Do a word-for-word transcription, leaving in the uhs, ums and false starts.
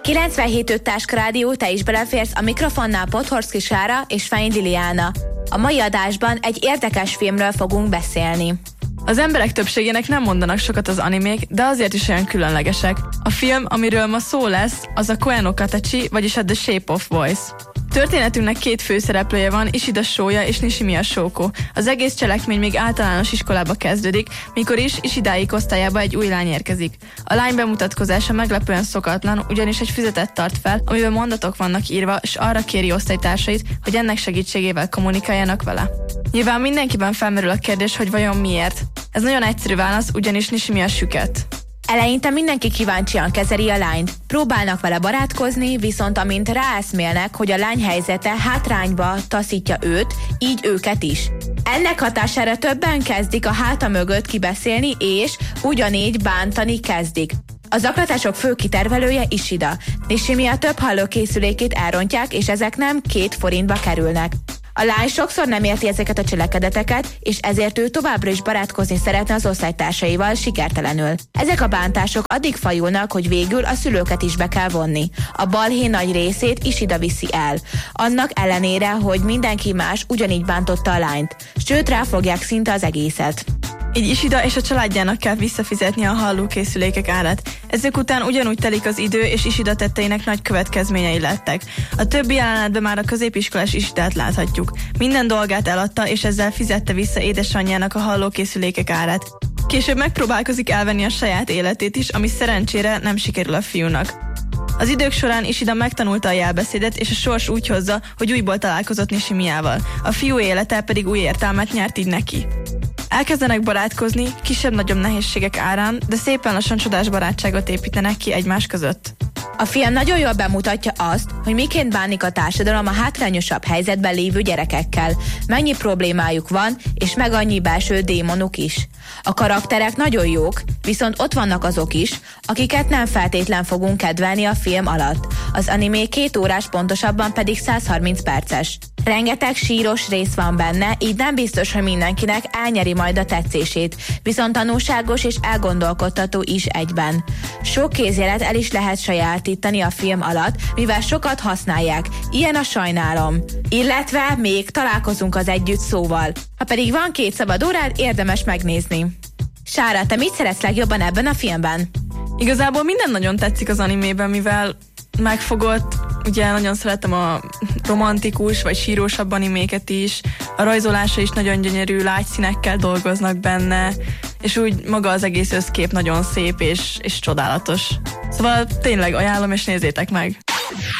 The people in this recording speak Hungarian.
kilencvenhét öt Táska Rádió, te is beleférsz a mikrofonnál Podhorszki Sára és Fein Liliana. A mai adásban egy érdekes filmről fogunk beszélni. Az emberek többségének nem mondanak sokat az animék, de azért is olyan különlegesek. A film, amiről ma szó lesz, az a Koe no Katachi, vagyis a The Shape of Voice. Történetünknek két főszereplője van, Ishida Shoya és Nishimiya Shoko. Az egész cselekmény még általános iskolába kezdődik, mikor is Ishidáik osztályába egy új lány érkezik. A lány bemutatkozása meglepően szokatlan, ugyanis egy füzetet tart fel, amiben mondatok vannak írva, és arra kéri osztálytársait, hogy ennek segítségével kommunikáljanak vele. Nyilván mindenkiben felmerül a kérdés, hogy vajon miért. Ez nagyon egyszerű válasz, ugyanis Nishimiya süket. Eleinte mindenki kíváncsian kezeli a lányt. Próbálnak vele barátkozni, viszont amint ráeszmélnek, hogy a lány helyzete hátrányba taszítja őt, így őket is. Ennek hatására többen kezdik a háta mögött kibeszélni, és ugyanígy bántani kezdik. A zaklatások fő kitervelője Ishida. Nishimiya több hallókészülékét elrontják, és ezek nem két forintba kerülnek. A lány sokszor nem érti ezeket a cselekedeteket, és ezért ő továbbra is barátkozni szeretne az osztálytársaival sikertelenül. Ezek a bántások addig fajulnak, hogy végül a szülőket is be kell vonni. A balhé nagy részét Ishida viszi el. Annak ellenére, hogy mindenki más ugyanígy bántotta a lányt. Sőt, ráfogják szinte az egészet. Így Ishida és a családjának kell visszafizetni a hallókészülékek árát. Ezek után ugyanúgy telik az idő, és Ishida tetteinek nagy következményei lettek. A többi jelenetben már a középiskolás Ishidát láthatjuk. Minden dolgát eladta, és ezzel fizette vissza édesanyjának a hallókészülékek árát. Később megpróbálkozik elvenni a saját életét is, ami szerencsére nem sikerül a fiúnak. Az idők során Ishida megtanulta a jelbeszédet, és a sors úgy hozza, hogy újból találkozott Nishimiyával. A fiú élete pedig új értelmet nyert így neki. Elkezdenek barátkozni, kisebb-nagyobb nehézségek árán, de szépen lassan csodás barátságot építenek ki egymás között. A film nagyon jól bemutatja azt, hogy miként bánik a társadalom a hátrányosabb helyzetben lévő gyerekekkel, mennyi problémájuk van, és meg annyi belső démonuk is. A karakterek nagyon jók, viszont ott vannak azok is, akiket nem feltétlen fogunk kedvelni a film alatt. Az animé két órás, pontosabban pedig száz harminc perces. Rengeteg síros rész van benne, így nem biztos, hogy mindenkinek elnyeri majd a tetszését, viszont tanulságos és elgondolkodtató is egyben. Sok kézjelet el is lehet sajátítani a film alatt, mivel sokat használják, ilyen a sajnálom. Illetve még találkozunk az együtt szóval. Ha pedig van két szabad órád, érdemes megnézni. Sára, te mit szeretsz legjobban ebben a filmben? Igazából minden nagyon tetszik az animében, mivel megfogott, ugye nagyon szeretem a romantikus vagy sírósabb animéket is, a rajzolása is nagyon gyönyörű, lágy színekkel dolgoznak benne, és úgy maga az egész összkép nagyon szép és, és csodálatos. Szóval tényleg ajánlom, és nézzétek meg!